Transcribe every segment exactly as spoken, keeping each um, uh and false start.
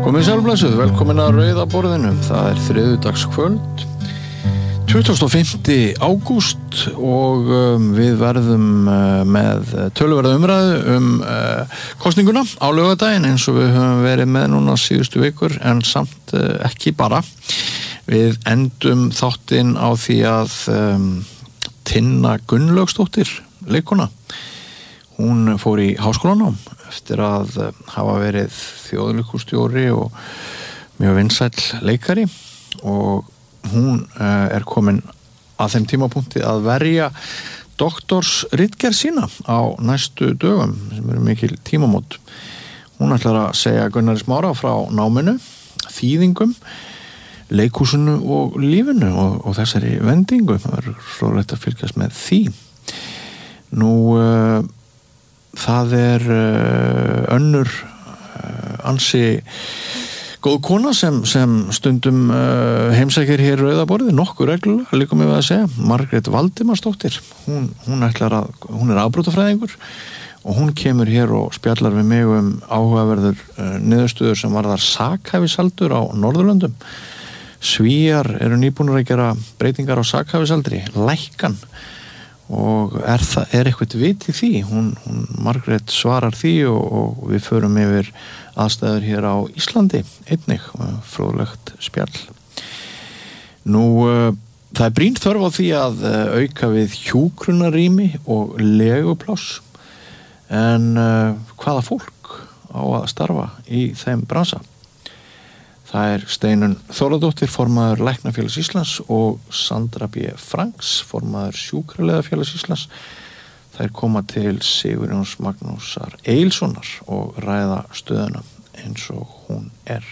Komið sælblessuð, velkomin að Rauða borðinu. Það er þriðjudagskvöld, tuttugasta og fimmta ágúst og um, við verðum uh, með töluverða umræðu um uh, kosninguna á laugardaginn eins og við höfum verið með núna síðustu vikur, en samt uh, ekki bara. Við endum þáttinn á því að um, Tinna Gunnlaugsdóttir, leikkona, hún fór í háskólanám eftir að uh, hafa verið þjóðleikhússtjóri og mjög vinsæll leikari, og hún uh, er komin að þeim tímapunkti að verja doktorsritgerð sína á næstu dögum, sem eru mikil tímamót. Hún ætlar að segja Gunnari Smára frá náminu, þýðingum, leikhúsinu og lífinu og, og þessari vendingu. Það er fróðlegt að fylgjast með því. Nú uh, það er uh, önnur uh, ansi góð kona sem, sem stundum uh, heimsækir hér Rauða borðið, nokkuð reglulega, líkum við að segja, Margrét Valdimarsdóttir. Hún, hún, ætlar að, hún er afbrotafræðingur og hún kemur hér og spjallar við mig um áhugaverður uh, niðurstöður sem varðar sakhæfisaldur á Norðurlöndum. Svíar eru nýbúnir að gera breytingar á sakhæfisaldri, lækkan, og er, það, er eitthvað vit í því? Hún, hún Margrét svarar því og, og við förum yfir aðstæður hér á Íslandi einnig, fróðlegt spjall. Nú, uh, það er brýn þörf á því að uh, auka við hjúkrunarrými og legupláss, en uh, hvaða fólk á að starfa í þeim bransa? Það er Steinunn Þórðardóttir, formaður Læknafélags Íslands, og Sandra B. Franks, formaður Sjúkraliðafélags Íslands. Þær koma til Sigurjóns Magnúsar Eilssonar og ræða stöðuna eins og hún er.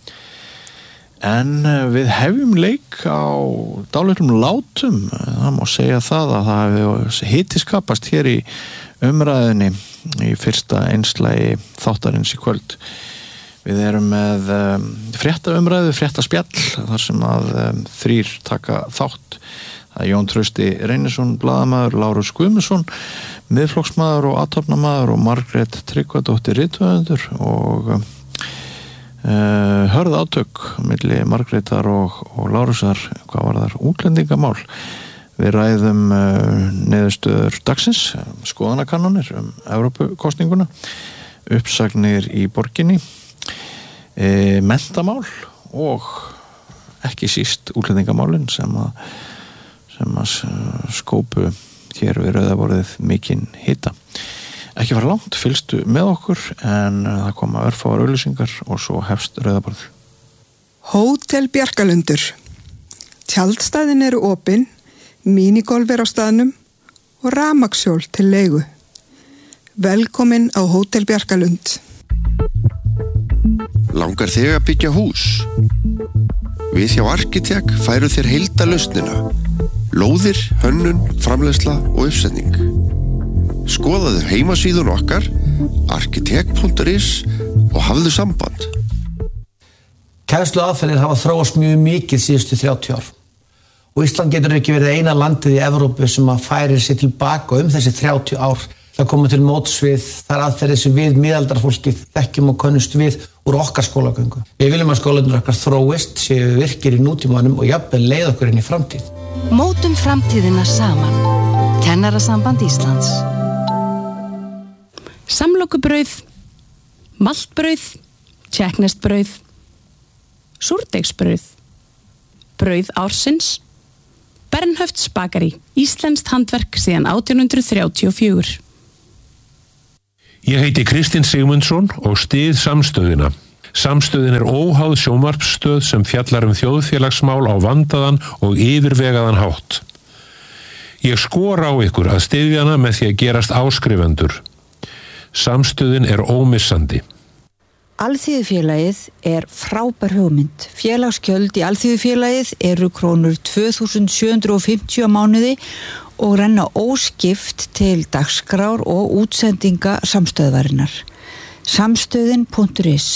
En við hefjum leik á dálitlum látum. Það má segja það að það hefði hitiskapast hér í umræðinni í fyrsta einslagi þáttarins í kvöld. Við erum með um, fréttaumræðu, fréttaspjall, þar sem að um, þrír taka þátt. Það er Jón Trausti Reynisson, blaðamaður, Lárus Guðmundsson, miðflokksmaður og athafnamaður, og Margrét Tryggvadóttir rithöfundur, og uh, hörð átök milli Margrétar og, og Lárusar, hvað var þar, útlendingamál. Við ræðum uh, niðurstöður dagsins, skoðanakannanir um Evrópukosninguna, uppsagnir í borginni, E, mentamál og ekki síst útlendingamálin sem að, sem að skópu hér við Rauða borðið mikinn hita. Ekki fara langt, fylgstu með okkur, en það koma örfáar auglýsingar og svo hefst Rauða borðið. Hótel Bjarkalundur. Tjaldstæðin eru opin, mínigolf er á staðnum og rafmagnshjól til leigu. Velkomin á Hótel Bjarkalund. Langar þig að byggja hús? Við hjá Arkitek færu þér heildarlausnina. Lóðir, hönnun, framleiðsla og uppsetning. Skoðaðu heimasíðun okkar arkitek punktur is og hafðu samband. Kennsluaðferðir hafa þróast mjög mikið síðustu þrjátíu ár. Og Ísland getur ekki verið eina landið í Evrópu sem að færir sig tilbaka um þessi þrjátíu ár. Það koma til móts við þar aðferðir sem við miðaldarfólkið þekkjum og könnust við úr okkar skólagöngu. Við viljum að skólarnir okkar þróist, séu virkir í nútímanum og jafnvel leið okkur inn í framtíð. Mótum framtíðina saman. Kennarasamband Íslands. Samlokubrauð, maltbrauð, tékkneskt-brauð, súrdeigsbrauð, brauð ársins, Bernhöfts bakari, íslenskt handverk síðan átján hundrað þrjátíu og fjögur. Ég heiti Kristinn Sigmundsson og styð samstöðina. Samstöðin er óháð sjónvarpsstöð sem fjallar um þjóðfélagsmál á vandaðan og yfirvegaðan hátt. Ég skora á ykkur að styðja hana með því að gerast áskrifendur. Samstöðin er ómissandi. Alþýðufélagið er frábær hugmynd. Félagsgjöld í Alþýðufélagið eru krónur tvö þúsund sjö hundruð fimmtíu á mánuði og renna óskipt til dagskrár og útsendinga samstöðvarinnar. Samstöðin punktur is.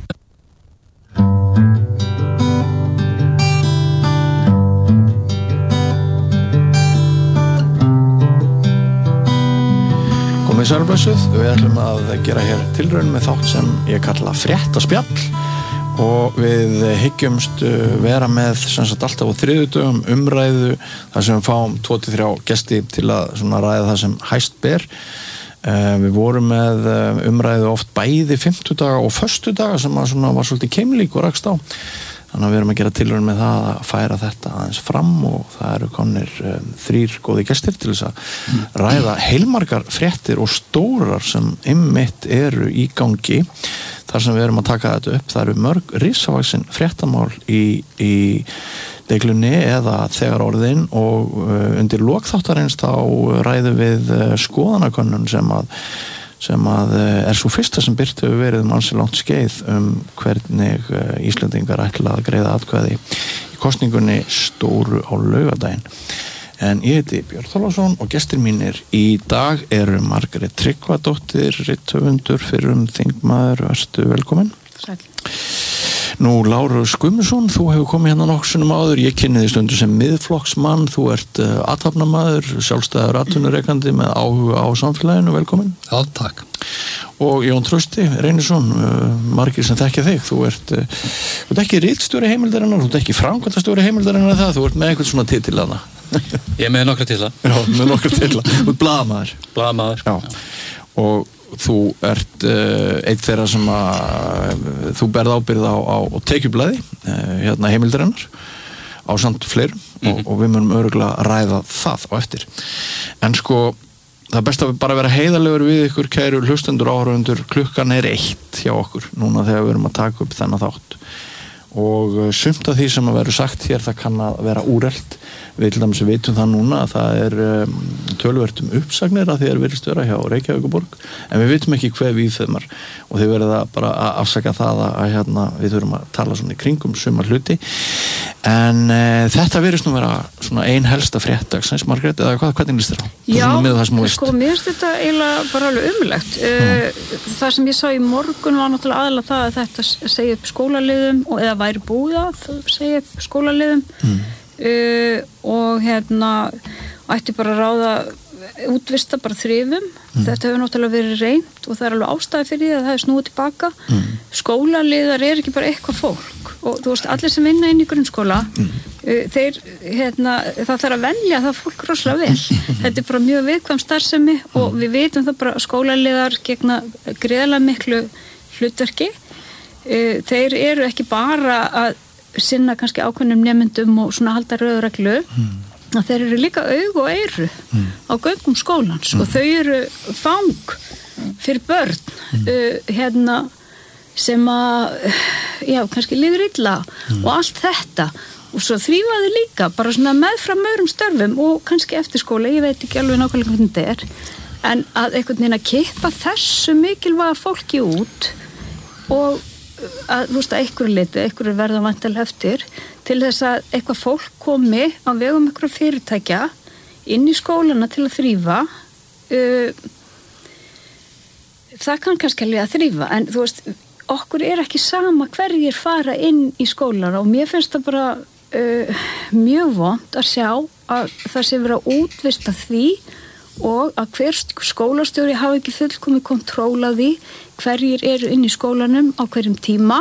Komið sælblessuð, við ætlum að gera hér tilraun með þátt sem ég kalla fréttaspjall, og við hyggjumst vera með sem sagt alltaf á þriðjudögum umræðu þar sem við fáum tvo til þrjá gesti til að svona ræða það sem hæst ber. Uh, við vorum með umræðu oft bæði fimmtudaga og föstudaga sem að svona var svolítið keimlík og rakst á. Þannig að við erum að gera tilraun með það að færa þetta aðeins fram og það eru komnir um, þrír góði gestir til þess að mm. ræða heilmargar fréttir og stórar sem einmitt eru í gangi þar sem við erum að taka þetta upp. Það eru mörg risavaxin fréttamál í, í deiglunni eða þegar orðin og uh, undir lokþáttarins þá ræðum við uh, skoðanakönnun sem að sem að er svo fyrsta sem byrt hefur verið um ansi langt skeið um hvernig Íslendingar ætla að greiða atkvæði í kosningunni stóru á laugardaginn. En ég heiti Björn Þorláksson og gestir mínir í dag eru Margrét Tryggvadóttir, rithöfundur, fyrrum þingmaður, vertu velkomin. Sæl. Nú, Lárus Guðmundsson, þú hefur komið hérna nokkuð sinnum áður, ég kynni þig stundu sem miðflokksmann, þú ert uh, athafnamaður, sjálfstæður atvinnurekandi með áhuga á samfélaginu, velkomin. Já, takk. Og Jón Trausti Reynisson, uh, margir sem þekkja þig, þú ert, uh, þú ert ekki ritstjóri heimildarinnar, þú ert ekki framkvæmdastjóri heimildarinnar það, þú ert með eitthvað svona titil hana. Ég er með nokkra titla. Já, með nokkra titla, þú ert blaðamaður. Blaðamaður. Já, og þú ert uh, eitt þeirra sem að uh, þú berð ábyrgð á, á, á tekjublaði uh, hérna heimildarinnar á samt fleirum mm-hmm. og, og við munum örugglega ræða það á eftir. En sko, það er best að bara vera heiðarlegur við ykkur kæru hlustendur áhorfendur, klukkan er eitt hjá okkur núna þegar við erum að taka upp þennan þátt og uh, sumt af því sem að vera sagt hér það kann að vera úrelt. Við til dæmis vitum það núna að það er um, töluvert um uppsagnir að því er virðist vera hjá Reykjavíkurborg en við vitum ekki hver við þeimar og þau verða bara að afsaka það að, að hérna, við þurfum að tala svona í kringum sumar hluti en uh, þetta virðist nú vera svona ein helsta fréttagsins, Margrét, eða hvað, hvernig líst þér á? Já, sko, mér finnst þetta eiginlega bara alveg umlegt. Uh, það sem ég sá í morgun var náttúrulega aðalega það að þetta segja upp skólaliðum og eða væri búið að segja upp skólaliðum mm. Uh, og hérna ætti bara að ráða útvista bara þrifum mm. þetta hefur náttúrulega verið reynt og það er alveg ástæði fyrir því að það er snúið tilbaka mm. skólaliðar er ekki bara eitthvað fólk og þú veist, allir sem vinna inn í grunnskóla mm. uh, þeir, hérna það þarf að velja það fólk rosalega vel þetta er bara mjög viðkvæm starfsemi mm. og við vitum það bara skólaliðar gegna gríðarlega miklu hlutverki uh, þeir eru ekki bara að sinna kannski ákveðnum nemyndum og svona halda rauðreglu mm. að þeir eru líka aug og eyru mm. á göngum skólans mm. og þau eru fang fyrir börn mm. uh, hérna sem að já, kannski líður illa mm. og allt þetta og svo þrífaði líka bara svona meðfram öðrum störfum og kannski eftir skóla, ég veit ekki alveg nákvæmlega hvernig þetta er en að einhvern veginn að kippa þessu mikilvæga fólki út og að þú veist að einhverju liti, einhverju verða vantilega eftir til þess að eitthvað fólk komi á vegum einhverju fyrirtækja inn í skólana til að þrífa uh, það kann kannski alveg að þrífa en þú veist, okkur er ekki sama hverjir fara inn í skólana og mér finnst það bara uh, mjög vont að sjá að það sé vera að útvista því og að hver skólastjóri hafi ekki fullkomið kontról á því hverjir eru inn í skólanum á hverjum tíma.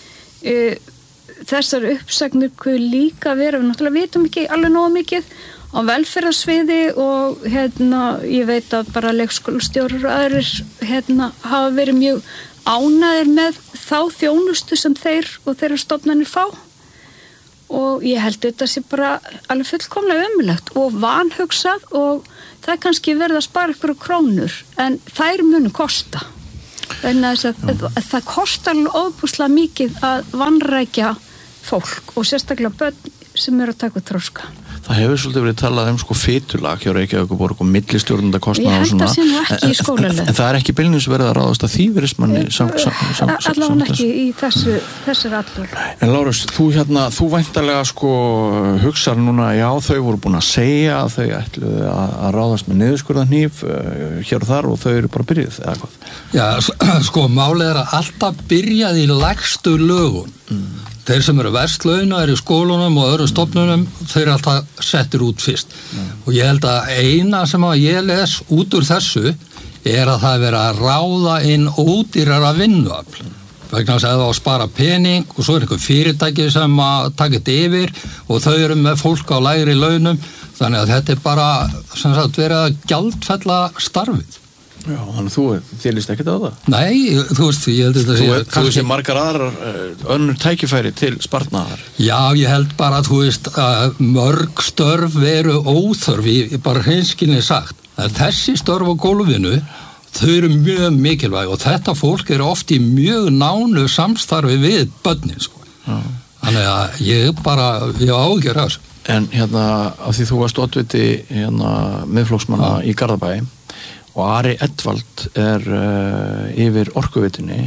Þessar uppsagnir kuð líka vera, við náttúrulega vitum ekki alveg nógu mikið á velferðarsviði og hérna, ég veit að bara leikskólastjórar og aðrir hérna, hafa verið mjög ánægðir með þá þjónustu sem þeir og þeirra stofnanir fá og ég held þetta sé bara alveg fullkomlega ömurlegt og vanhugsað og það er kannski verið að spara ykkur krónur en þær munu kosta þannig að, að, að það kostar alveg ofbúslega mikið að vanrækja fólk og sérstaklega börn sem eru að taka þroska. Það hefur svolítið verið talað um sko fytulag hjá Reykjavíkurborg og millistjórnanda kostnaðar og svona. Ég held að sé nú ekki í skólalið. En það er ekki beinlínis verið að ráðast að þýfirismanni sam, sam, sam, sam, allavega ekki í þessu þessir allur. En Lárus, þú hérna, þú væntanlega sko hugsar núna, já þau voru búin að segja að þau ætluðu að, að ráðast með niðurskurðarhníf uh, hér og þar og þau eru bara byrjuð eða hvað? Já, sko málið er að alltaf byrjað í lægstu lögun. Mm. Þeir sem eru verst launa eru í skólunum og öðrum stofnunum, þeir eru alltaf settir út fyrst. Mm. Og ég held að eina sem að ég les út úr þessu er að það er verið að ráða inn ódýrara vinnuafl. vegna þess að það á að spara pening og svo er einhver fyrirtæki sem að taka þetta yfir og þau eru með fólk á lægri launum, þannig að þetta er bara sem sagt verið að gjaldfella starfið. Já, þannig þú þélist ekkert á það? Nei, þú veist, ég held þetta Þú veist, kannski margar aðrar önnur tækifæri til sparnaðar. Já, ég held bara að þú veist að mörg störf veru óþörf, ég bara hreinskilni sagt. Að þessi störf á gólfinu, þau eru mjög mikilvæg og þetta fólk er oft í mjög nánu samstarfi við börnin, sko. Já. Þannig að ég bara, ég á áhyggjur af þessu. En hérna, af því þú varst oddviti hérna miðflokksmanna í Garðabæ, og Ari Edvald er uh, yfir orkuvitunni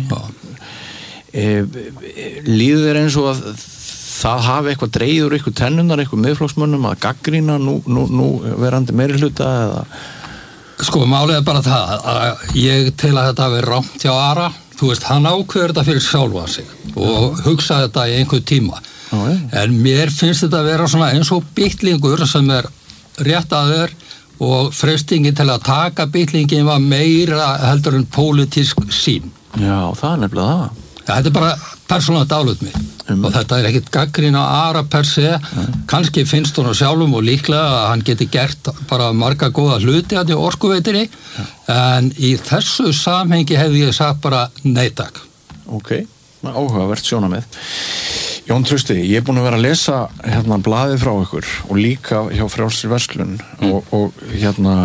e, líður þér eins og að það hafi eitthvað dreigð úr eitthvað tennunar, eitthvað miðflokksmönnum að gagnrýna nú, nú, nú verandi meiri hluta eða? Sko, málið er bara það að ég tel að þetta hafi rangt hjá Ara, þú veist, hann ákveður þetta fyrir sjálfa sig og hugsaði þetta í einhver tíma. Já, ja. En mér finnst þetta að vera svona eins og bitlingur sem er rétt að þér og freystingin til að taka bitlingin var meira heldur en pólitísk sín. Já, það er nefnilega það. Ja, þetta er bara persónulega dálut mig um. og þetta er ekkit gagnrýni á Ara per se, ja. Kannski finnst hún á sjálfum og líklega að hann geti gert bara marga góða hluti að því orkuveitinni, ja. En í þessu samhengi hefði ég sagt bara nei takk. Ok, áhugavert sjónarmið. Jón Trausti, ég er búin að vera að lesa hérna blaðið frá ykkur og líka hjá Frjálsri verslun mm. og, og hérna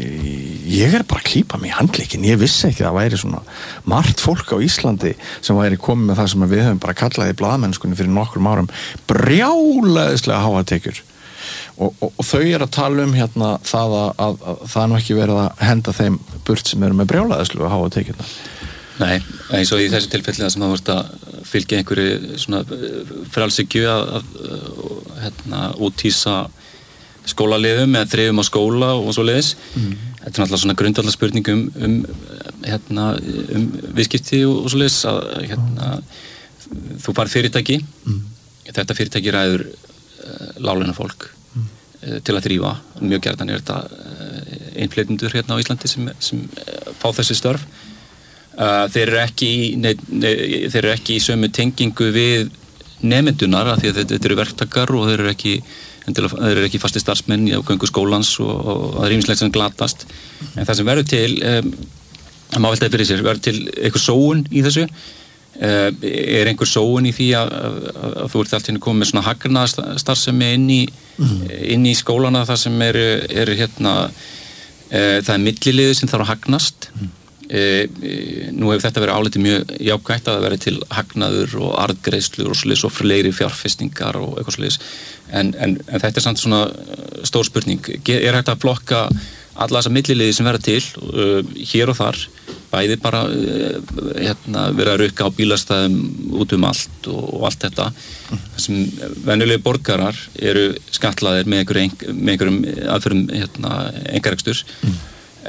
ég er bara að klípa mig í handlegginn, ég vissi ekki að það væri svona margt fólk á Íslandi sem væri komið með það sem við höfum bara kallað í blaðmennskunni fyrir nokkrum árum brjálæðislega háa tekjur og, og, og þau er að tala um hérna það að, að, að það er nú ekki verið að henda þeim burt sem eru með brjálæðislega háa tekjurna. Nei, eins og í þessu tilfelli það sem það vart að fylgja einhverju svona frjálshyggju að, að, að hérna, úthýsa skólaliðum eða þrifum á skóla og svo leiðis. Mm. Þetta er náttúrulega svona grundvallar spurning um, um, hérna, um viðskipti og, og svo leiðis að hérna, þú fær fyrirtæki, mm. þetta fyrirtæki ræður uh, láglauna fólk mm. uh, til að þrífa. Mjög gjarnan er þetta uh, einflytjendur hérna á Íslandi sem, sem uh, fá þessi störf. Uh, þeir eru ekki í, ne, ne, þeir eru ekki í sömu tengingu við nemendunar af því að þetta eru verktakar og þeir eru ekki, þeir eru ekki fasti starfsmenn á göngu skólans og, og það er ýmislegt sem glatast. En það sem verður til, um, það má veltaði fyrir sér, verður til einhver sóun í þessu. Uh, er einhver sóun í því að, að, að, að þú ert alltaf komið með svona hagnaðarstarfsemi inn í, mm. inn í skólana það sem eru, eru hérna, uh, það er milliliðið sem þarf að hagnast. Mm. E, e, nú hefur þetta verið álitið mjög jákvætt að það verið til hagnaður og arðgreiðslur og svoleiðis og fleiri fjárfestingar og eitthvað svoleiðis en, en, en þetta er samt svona stór spurning, er hægt að flokka alla þessa milliliði sem verða til uh, hér og þar, bæði bara uh, hérna, vera að rukka á bílastæðum út um allt og, og allt þetta mm. sem venjulegi borgarar eru skatlaðir með einhverjum, með einhverjum aðferðum hérna, einkareksturs mm.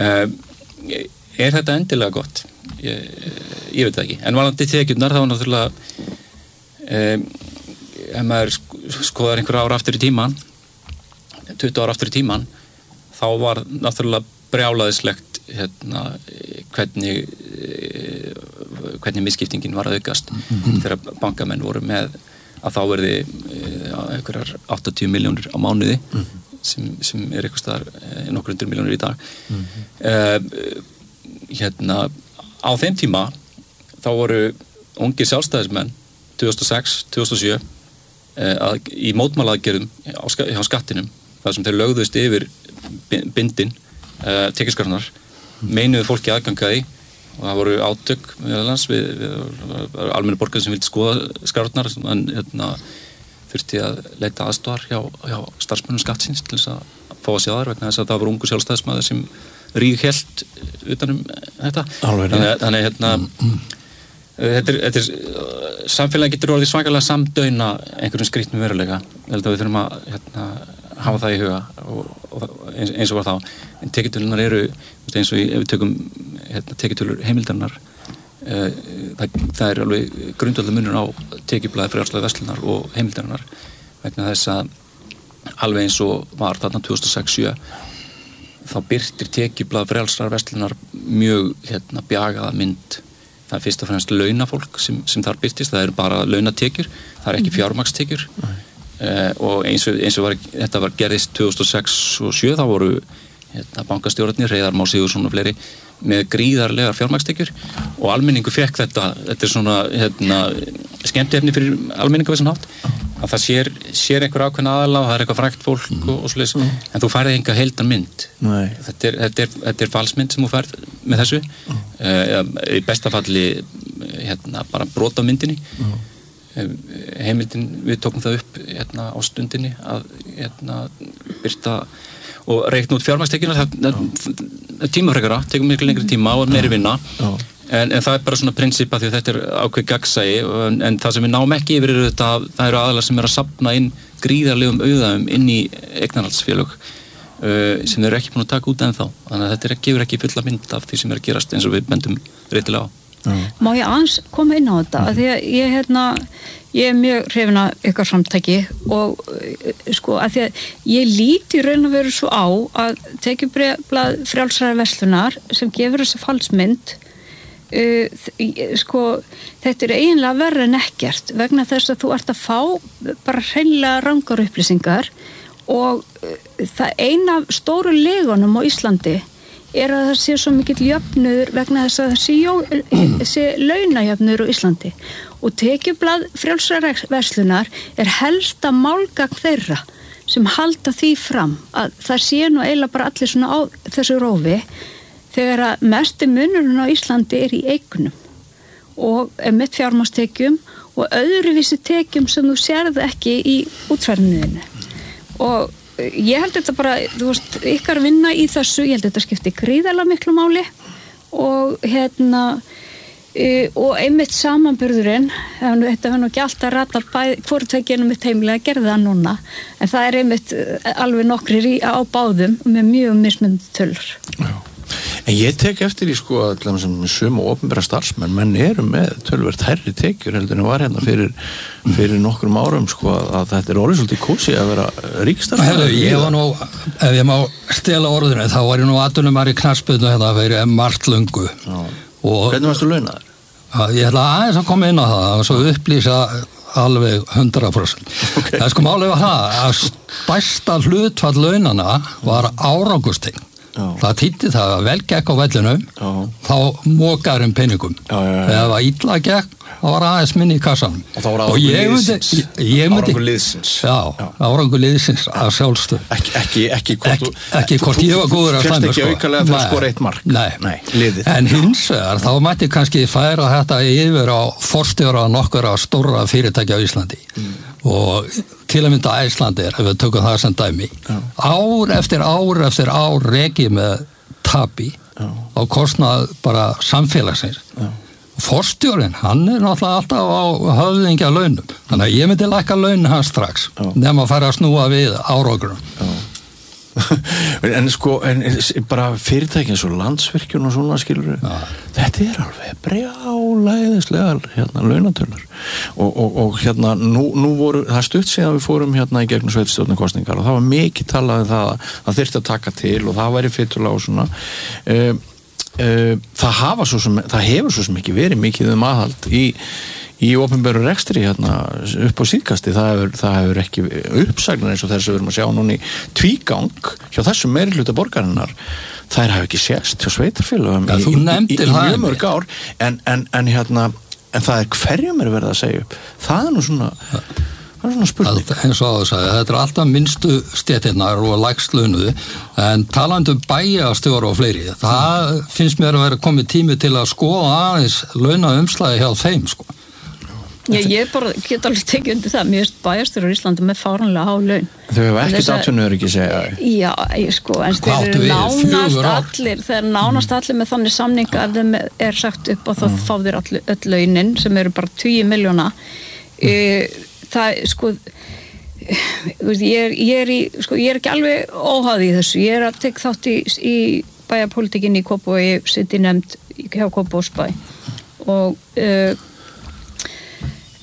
uh, Er þetta endilega gott? Ég, ég veit það ekki. En varðandi tekjurnar þá náttúrulega um, ef maður skoðar einhver ára aftur í tíman tuttugu ára aftur í tíman þá var náttúrulega brjálæðislegt hérna, hvernig hvernig misskiptingin var að aukast mm-hmm. þegar bankamenn voru með að þá verði einhverjar áttatíu milljónir á mánuði mm-hmm. sem, sem er eitthvað staðar nokkur hundur milljónir í dag mm-hmm. uh, hérna á þeim tíma þá voru ungir sjálfstæðismenn tvö þúsund og sex til tvö þúsund og sjö eh, að, í mótmælaaðgerðum hjá skattinum þar sem þeir lögðust yfir bindin eh, tekjuskattarnar meinuðu fólki aðgangaði og það voru átök meðalans við, við almennu borgarar sem vildi skoða skattarnar en hérna, þurfti að leita aðstoðar hjá, hjá starfsmönnum skattsins til þess að fá að sjá þar vegna þess að það voru ungur sjálfstæðismæður sem ríghelt utanum þetta Alveg, þannig, þannig hérna mm. þetta er, þetta er samfélagi getur orðið svakalega samdöina einhverjum skrýtnum veruleika ég held að við þurfum að hérna, hafa það í huga og, og eins, eins og var þá en tekjutölunar eru eins og ef við tökum hérna, tekjutölur heimildarinnar uh, það, það er alveg grundvallar munur á tekjublaði Frjálsrar verslunar og heimildarinnar vegna þess að alveg eins og var þarna tvö þúsund og sex til tvö þúsund og sjö þá birtir tekjublað Frjálsrar verslunar mjög hérna, bjagaða mynd það er fyrst og fremst launafólk sem, sem þar birtist, það eru bara launatekjur, það er ekki fjármagnstekjur uh, og eins og, eins og var, þetta var gerðist tvö þúsund og sex og sjö, þá voru hérna, bankastjórarnir, Hreiðar Már Sigurðsson og fleiri með gríðarlegar fjármagnstekjur og almenningu fekk þetta, þetta er svona hérna, skemmtiefni fyrir almenningu við sem hátt, að það sér, sér einhver ákveðna aðala og það er eitthvað frægt fólk mm. og, og svoleiðis, mm. en þú færði enga heildan mynd. Þetta er, þetta er, þetta er falsmynd sem þú færð með þessu mm. uh, í besta falli hérna, bara brot af myndinni mm. uh, heimildin, við tókum það upp hérna, á stundinni að hérna, byrta og reikna út fjármagnstekjuna, það er tímafrekara, tekum miklu lengri tíma og meiri vinna en, en það er bara svona prinsip að því að þetta er ákveð gagnsæi en, en það sem við náum ekki yfir er þetta, það eru aðalar sem er að safna inn gríðarlegum auðæfum inn í eignarhaldsfélög uh, sem þeir eru ekki búin að taka út ennþá, þannig að þetta er, gefur ekki fulla mynd af því sem er að gerast eins og við bendum réttilega á. Má ég aðeins koma inn á þetta, að því að ég hérna ég er mjög hrifin af ykkar framtæki og sko að því að ég líti raun og veru svo á að tekjublað frjálsrar verslunar sem gefur þessa falsmynd uh, sko þetta er eiginlega verra en ekkert vegna þess að þú ert að fá bara hreinlega rangar upplýsingar og uh, það eina af stóru legunum á Íslandi er að það sé svo mikill jöfnuður vegna þess að það sé, jó, sé launajöfnuður á Íslandi og tekjublað frjálsrar verslunar er helsta málgagn þeirra sem halda því fram að það sé nú eiginlega bara allir svona á þessu rófi þegar að mesti munurinn á Íslandi er í eignum og með fjármagnstekjum og öðruvísi tekjum sem þú sérð ekki í útferðinu og ég held þetta bara, þú veist, ykkar vinna í þessu, ég held þetta skipti gríðarlega miklu máli og hérna e, og einmitt samanburðurinn, þetta var nú ekki alltaf ratar hvortvekjunum mitt heimilega að gerða það núna, en það er einmitt alveg nokkrir í, á báðum með mjög mismunandi tölur. Já. En ég tek eftir í sko að sem sömu opinbera starfsmenn, menn eru með töluvert hærri tekjur heldur en var hérna fyrir, fyrir nokkrum árum sko að þetta er orðið svolítið kósi að vera ríkistarfsmenn. Ég var nú, ef ég má stela orðinu, þá var ég nú atvinnumar í knattspyrnu hérna fyrir margt löngu. Hvernig varstu launaður? Ég ætla aðeins að koma inn á það og svo upplýsa alveg hundrað prósent. Okay. Það sko málið var það að bæsta hlutfall launana var árangurstengt. Já. Það týtti það að vel gekk á vellunum já. Þá mókar um peningum já, já, já. Ef það var illa gekk þá var aðeins minni í kassanum og þá var árangur liðsins árangur liðsins já, já. árangur liðsins að sjálfstöð ekki, ekki, ekki hvort, ekki, ekki hvort ég var góður að fyrst ekki aukalega fyrir að skora eitt mark nei. Nei. En hins vegar þá mætti kannski færa þetta yfir á forstjóra nokkur að stóra fyrirtækja á Íslandi mm. og til að mynda Æslandir ef við tökum það sem dæmi já. Ár eftir ár eftir ár reki með tapi já. Á kostnað bara samfélagsins já. Forstjórinn, hann er náttúrulega alltaf á höfðingja launum þannig að ég myndi lækka laun hans strax já. Nema að fara að snúa við árangrum en sko en, bara fyrirtæki eins og Landsvirkjun og svona skilur ja. Þetta er alveg brjálæðislegar hérna launatölur og, og, og hérna nú, nú voru það stutt síðan við fórum hérna í gegnum sveitarstjórnarkosningar og það var mikið talað um það að það þyrfti að taka til og það væri fyrirlega og svona uh, uh, það hafa svo sem það hefur svo sem ekki verið mikið um aðhald í í opinberu rekstri hérna upp á síðkasti, það hefur, það hefur ekki uppsagnar eins og þess að við erum að sjá núna í tvígang hjá þessum meirihluta borgarinnar, þær hafa ekki sést hjá sveitarfélögum ja, í, í, í, í mjög mörg ár en, en, en hérna, en það er hverjum er verið að segja upp, það er nú svona það er svona spurning. Allt, eins og að segja, þetta er alltaf minnstu stéttinnar og lægst launuðu, en talandi um bæjarstjóra og fleiri, það finnst mér að vera komið tími til að skoða aðeins launaumslagi hjá þeim sko. Já, ég bara get alveg tekið undir það, mér veist bæjarstjórar í Íslandi með fáránlega há laun. Þau hefur ekkert atvinnuður ekki segja. Já, ég sko, en þeir eru nánast allir, þeir eru nánast allir með þannig samninga ef þeim er sagt upp og þá mm. fá þeir all, öll launin sem eru bara tíu miljóna. Mm. Það, sko, ég er, ég er í, sko, ég er ekki alveg óháð í þessu, ég er að tek þátt í, í bæjarpólitíkinni í Kópavogi, sitt í nefnd hjá Kópavogsbæ og uh,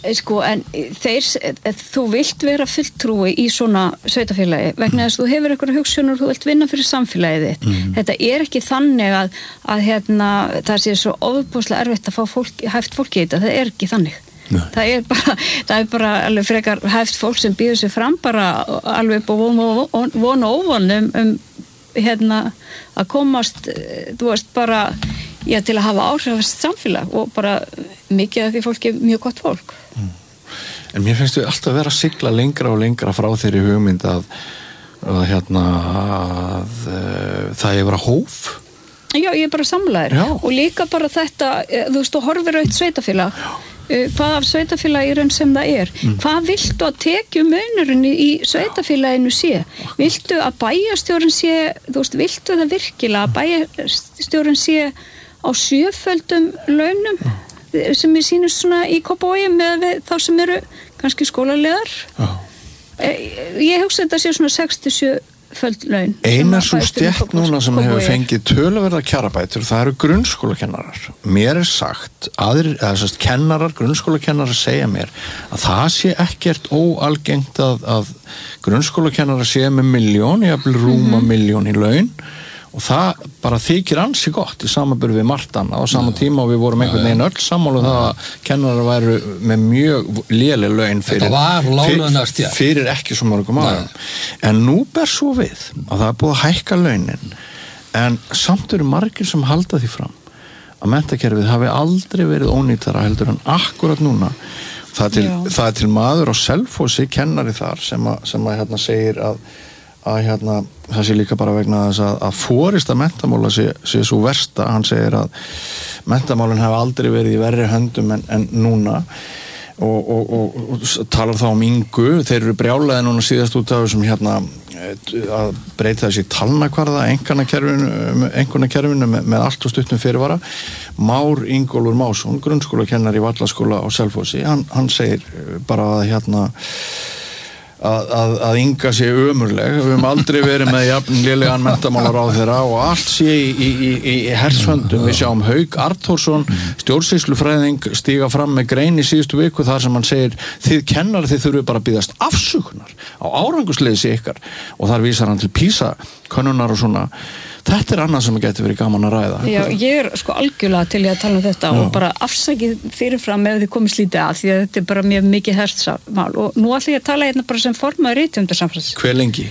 Sko, en þeir, þú vilt vera fulltrúi í svona sveitafélagi vegna þess að þú hefur einhverja hugsunur, þú vilt vinna fyrir samfélagið þitt. Mm. Þetta er ekki þannig að, að hérna, það sé svo ofboðslega erfitt að fá fólk, hæft fólk í þetta, það er ekki þannig. Nei. Það er bara, það er bara alveg frekar hæft fólk sem býður sig fram bara alveg upp á von og von og óvon um, um hérna að komast, þú veist, bara já, til að hafa áhrifast samfélag og bara mikið af því fólki er mjög gott fólk. Mm. En mér finnst við alltaf að vera að sigla lengra og lengra frá þeirri hugmynd að, að hérna að, uh, það er bara hóf. Já, ég er bara samlæður og líka bara þetta, þú veist, þú horfir á eitt sveitafélag, uh, hvað af sveitafélagirinn sem það er, mm. hvað viltu að tekju munurinn í sveitafélaginu sé? Viltu að bæjarstjórinn sé, þú veist, viltu það virkilega að bæjarstjórinn sé á sjöföldum launum mm. sem ég sýnist svona í Kópavogi með þá sem eru kannski skólaliðar. Oh. Ég hugsa þetta sé svona sex til sjö föld laun. Einar svo stétt núna sem hefur fengið töluverða kjarabætur, það eru grunnskólakennarar. Mér er sagt, aðrir, eða sérst kennarar, grunnskólakennarar segja mér að það sé ekkert óalgengt að, að grunnskólakennarar sé með miljón, jafnvel rúma mm-hmm. miljón í laun. Og það bara þykir ansi gott í samanburði við margt annað á sama tíma og við vorum einhvern veginn öll sammála um það að kennarar væru með mjög léleg laun fyrir, fyrir, fyrir ekki svo mörgum árum. En nú ber svo við að það er búið að hækka launin en samt eru margir sem halda því fram að menntakerfið hafi aldrei verið ónýtara heldur en akkurat núna. Það er til, það er til maður á Selfossi, kennari þar sem að, sem að hérna segir að að hérna, það sé líka bara vegna þess að, að forista menntamála sé, sé svo versta, hann segir að menntamálin hafi aldrei verið í verri höndum en, en núna og, og, og, og talar þá um Ingu, þeir eru brjálaði núna síðast út af þessum hérna að breyta þessi talnakvarða einkunnakerfinu með, með allt og stuttum fyrirvara. Már Ingólfur Másson, grunnskólakennari í Vallaskóla á Selfossi, hann, hann segir bara að hérna Að, að, að Inga sé ömurleg, við höfum aldrei verið með jafn lélegan menntamálar á þeirra og allt sé í, í, í, í hersföndum. Við sjáum Hauk Arnþórsson, stjórnsýslufræðing, stíga fram með grein í síðustu viku þar sem hann segir þið kennar þið þurfið bara að biðjast afsökunar á árangursleysi ykkar og þar vísar hann til PISA könnunar og svona. Þetta er annað sem getur verið gaman að ræða. Já, ég er sko algjörlega til ég að tala um þetta Já. Og bara afsakið fyrirfram ef þið komið slítið að því að þetta er bara mjög mikið hertsamál og nú ætla ég að tala hérna bara sem formaður rithöfundasambands. Hver lengi?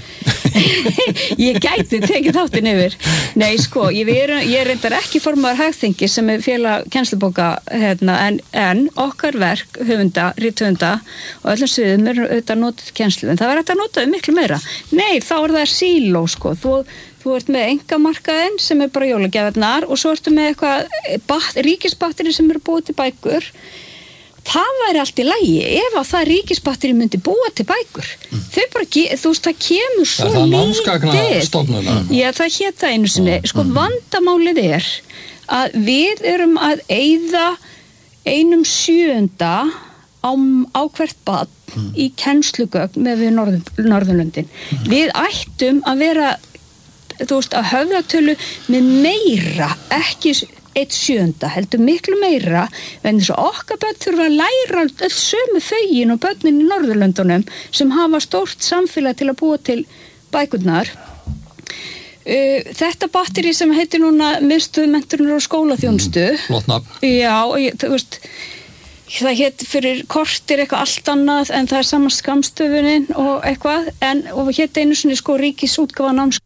Ég gæti tekið þáttinn yfir. Nei, sko, ég er, ég er reyndar ekki formaður Hagþingi sem er félag kennslubóka hérna, en, en okkar verk, höfunda, rithöfunda og öllum sviðum er auðvitað notið kennslu, en það var hægt að nota miklu meira. Nei, þá er það síló, sko. Þú Þú ert með engamarkaðinn sem er bara jólagjafirnar og svo ertu með eitthvað ríkisbatteri sem eru búið til bækur. Það væri allt í lagi ef að það ríkisbatteri myndi búa til bækur. Mm. Þau bara, þú veist, það kemur svo lítið. Það er námsgagnastofnun. Já, það hét það einu sinni. Mm. Sko, vandamálið er að við erum að eyða einum sjöunda á, á hvert barn mm. í kennslugögn með við Norður, Norðurlöndin. Mm. Við ættum að vera þú veist, að höfðatölu með meira, ekki eitt sjönda, heldur miklu meira en þess að okkar börn þurfa að læra öll sömu þögin og börnin í Norðurlöndunum sem hafa stórt samfélag til að búa til bækurnar. Uh, þetta batteri sem heitir núna miðstöð menntunar og skólaþjónustu. Mm, flott nafn. Já, ég, þú veist það hétt fyrir kortir eitthvað allt annað en það er sama skammstöfunin og eitthvað en og hétt einu sinni sko ríkisútgáfa náms